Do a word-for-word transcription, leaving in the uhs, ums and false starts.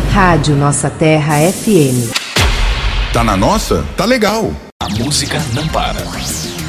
Rádio Nossa Terra F M. Tá na nossa? Tá legal. A música não para.